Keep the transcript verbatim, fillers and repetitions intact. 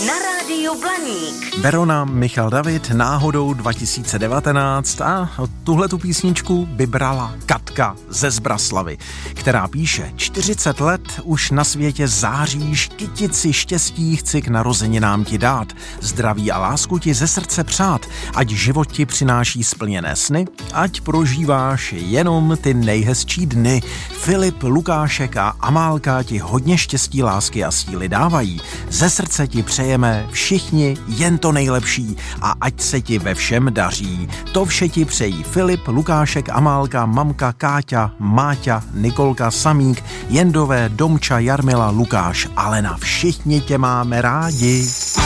Na rádiu Blaník. Verona, Michal David, náhodou dva tisíce devatenáct a tuhletu písničku vybrala Katka ze Zbraslavy, která píše: čtyřicet let už na světě záříš, kytici štěstí chci k narozeninám ti dát, zdraví a lásku ti ze srdce přát, ať život ti přináší splněné sny, ať prožíváš jenom ty nejhezčí dny. Filip, Lukášek a Amálka ti hodně štěstí, lásky a síly dávají. Ze srdce ti přejeme všichni jen to nejlepší a ať se ti ve všem daří. To vše ti přejí Filip, Lukášek, Amálka, mamka, Káťa, Máťa, Nikolka, Samík, Jendové, Domča, Jarmila, Lukáš, Alena. Všichni tě máme rádi.